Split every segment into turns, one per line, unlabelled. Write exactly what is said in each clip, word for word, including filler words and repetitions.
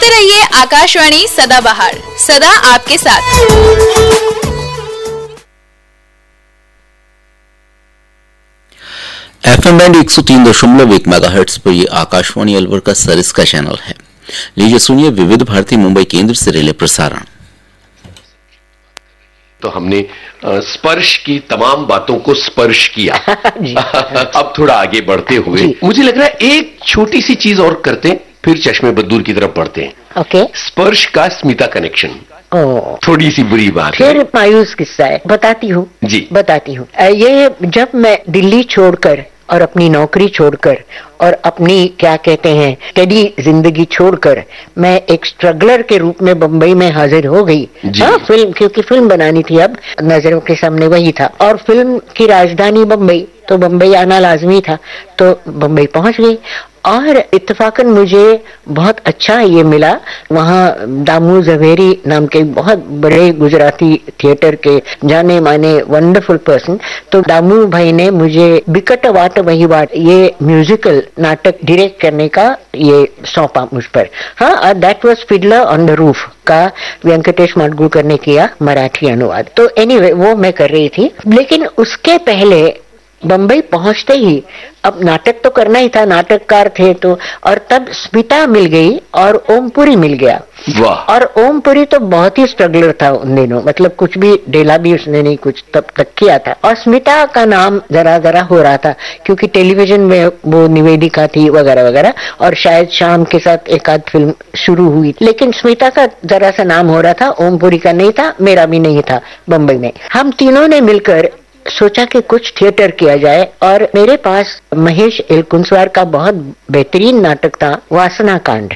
सुनते रहिए आकाशवाणी सदाबहार, सदा आपके साथ।
एफएम बैंड एक सौ तीन दशमलव एक मेगाहर्ट्ज पर ये आकाशवाणी अलवर का सरिस का चैनल है। लीजिए सुनिए विविध भारती मुंबई केंद्र से रिले प्रसारण।
तो हमने स्पर्श की तमाम बातों को स्पर्श किया। अब थोड़ा आगे बढ़ते हुए मुझे लग रहा है एक छोटी सी चीज और करते हैं, फिर चश्मे बद्दूर की तरफ बढ़ते हैं।
ओके।
स्पर्श का स्मिता कनेक्शन।
ओ,
थोड़ी सी बुरी बात
फिर
है।
मायूस किस्सा है, बताती हूँ
जी
बताती हूँ। ये जब मैं दिल्ली छोड़कर और अपनी नौकरी छोड़कर और अपनी क्या कहते हैं स्टडी जिंदगी छोड़कर मैं एक स्ट्रगलर के रूप में बंबई में हाजिर हो गई। हाँ, फिल्म, क्योंकि फिल्म बनानी थी, अब नजरों के सामने वही था और फिल्म की राजधानी बंबई, तो बंबई आना लाजमी था। तो बंबई पहुंच गई और इत्तेफाकन मुझे बहुत अच्छा ये मिला, वहाँ दामू जवेरी नाम के बहुत बड़े गुजराती थिएटर के जाने माने वंडरफुल पर्सन, तो दामू भाई ने मुझे बिकट वाट वही वाट ये म्यूजिकल नाटक डायरेक्ट करने का ये सौंपा मुझ पर। हाँ, that was Fiddler on the roof का वेंकटेश माडगुळकर ने किया मराठी अनुवाद। तो एनीवे anyway, वो मैं कर रही थी, लेकिन उसके पहले बंबई पहुंचते ही अब नाटक तो करना ही था, नाटककार थे तो, और तब स्मिता मिल गई और ओमपुरी मिल गया।
वाह।
और ओमपुरी तो बहुत ही स्ट्रगलर था उन दिनों, मतलब कुछ भी ढेला भी उसने नहीं कुछ तब तक किया था। और स्मिता का नाम जरा जरा हो रहा था क्योंकि टेलीविजन में वो निवेदिका थी वगैरह वगैरह, और शायद शाम के साथ एक आध फिल्म शुरू हुई, लेकिन स्मिता का जरा सा नाम हो रहा था, ओमपुरी का नहीं था, मेरा भी नहीं था बंबई में। हम तीनों ने मिलकर सोचा कि कुछ थिएटर किया जाए, और मेरे पास महेश एलकुंचवार का बहुत बेहतरीन नाटक था वासना कांड,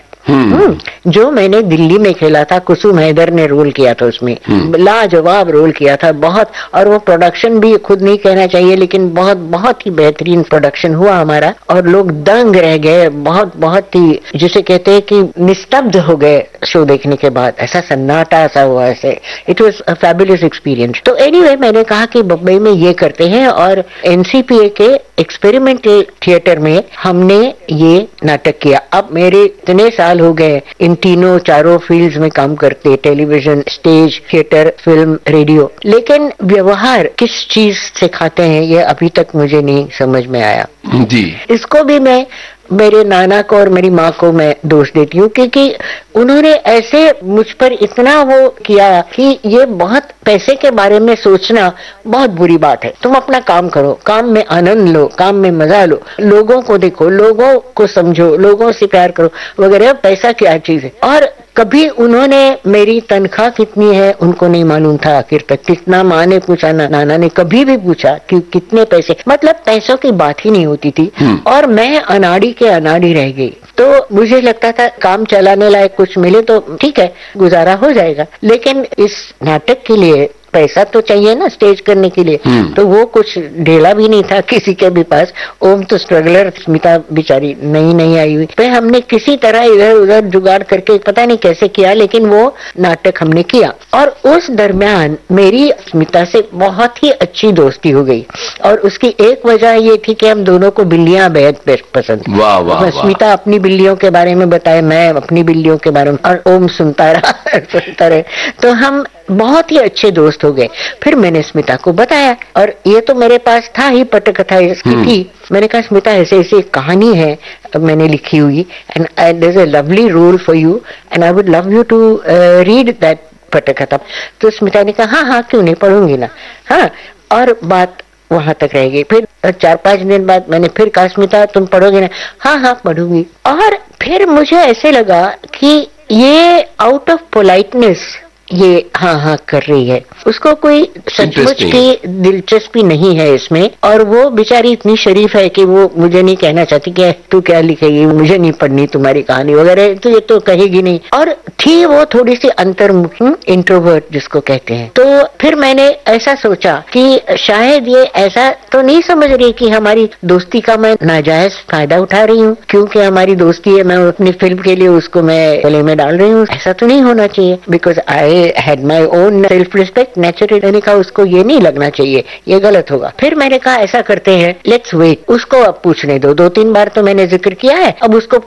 जो मैंने दिल्ली में खेला था। कुसुम हैदर ने रोल किया था उसमें, लाजवाब रोल किया था बहुत, और वो प्रोडक्शन भी खुद नहीं कहना चाहिए लेकिन बहुत बहुत ही बेहतरीन प्रोडक्शन हुआ हमारा, और लोग दंग रह गए, बहुत बहुत ही जिसे कहते हैं कि निस्तब्ध हो गए शो देखने के बाद, ऐसा सन्नाटा सा हुआ ऐसे। It was a fabulous experience. तो एनीवे anyway, मैंने कहा कि बम्बई में ये करते हैं, और एनसीपीए के एक्सपेरिमेंटल थिएटर में हमने ये नाटक किया। अब मेरे इतने साल हो गए इन तीनों चारों फील्ड्स में काम करते, television, stage, theatre, film, radio, लेकिन व्यवहार किस चीज से खाते हैं ये अभी तक मुझे नहीं समझ में आया
जी।
इसको भी मैं मेरे नाना को और मेरी माँ को मैं दोष देती हूँ, क्योंकि उन्होंने ऐसे मुझ पर इतना वो किया कि ये बहुत पैसे के बारे में सोचना बहुत बुरी बात है। तुम अपना काम करो, काम में आनंद लो, काम में मजा लो, लोगों को देखो, लोगों को समझो, लोगों से प्यार करो वगैरह। पैसा क्या चीज है? और कभी उन्होंने मेरी तनख्वाह कितनी है उनको नहीं मालूम था आखिर तक। कितना माँ ने पूछा, ना नाना ने कभी भी पूछा कि कितने पैसे, मतलब पैसों की बात ही नहीं होती थी, और मैं अनाड़ी के अनाड़ी रह गई। तो मुझे लगता था काम चलाने लायक कुछ मिले तो ठीक है, गुजारा हो जाएगा, लेकिन इस नाटक के लिए पैसा तो चाहिए ना स्टेज करने के लिए, तो वो कुछ ढेला भी नहीं था किसी के भी पास। ओम तो स्ट्रगलर, स्मिता बेचारी नई नई आई हुई। फिर हमने किसी तरह इधर उधर जुगाड़ करके पता नहीं कैसे किया, लेकिन वो नाटक हमने किया। और उस दरमियान मेरी स्मिता से बहुत ही अच्छी दोस्ती हो गई, और उसकी एक वजह ये थी कि हम दोनों को बिल्लियां बेहद पसंद।
वाह वाह।
स्मिता अपनी बिल्लियों के बारे में बताए, मैं अपनी बिल्लियों के बारे में, और ओम सुनता रहा सुनता रहे। तो हम बहुत ही अच्छे दोस्त हो गए। फिर मैंने स्मिता को बताया, और ये तो मेरे पास था ही, पटकथा इसकी थी। मैंने कहा स्मिता ऐसे ऐसे कहानी है मैंने लिखी हुई, and there is a lovely role for you and I would love you to read that पटकथा। तो स्मिता ने कहा हाँ हाँ क्यों नहीं, पढ़ूंगी ना। हाँ, और बात वहां तक रह गई। फिर चार पांच दिन बाद मैंने फिर कहा स्मिता तुम पढ़ोगे ना? हाँ हाँ पढ़ूंगी। और फिर मुझे ऐसे लगा कि ये आउट ऑफ पोलाइटनेस ये हाँ हाँ कर रही है, उसको कोई सचमुच की दिलचस्पी नहीं है इसमें, और वो बेचारी इतनी शरीफ है कि वो मुझे नहीं कहना चाहती कि तू क्या लिखेगी, मुझे नहीं पढ़नी तुम्हारी कहानी वगैरह, तो ये तो कहेगी नहीं। और थी वो थोड़ी सी अंतर्मुखी, इंट्रोवर्ट जिसको कहते हैं। तो फिर मैंने ऐसा सोचा कि शायद ये ऐसा तो नहीं समझ रही कि हमारी दोस्ती का मैं नाजायज फायदा उठा रही हूँ, क्योंकि हमारी दोस्ती है, मैं अपनी फिल्म के लिए उसको मैं गले में डाल रही हूँ। ऐसा तो नहीं होना चाहिए, because I had my own self respect naturally. मैंने कहा उसको ये नहीं लगना चाहिए, ये गलत होगा। फिर मैंने कहा ऐसा करते हैं, लेट्स वेट, उसको अब पूछने दो। दो तीन बार तो मैंने जिक्र किया है, अब उसको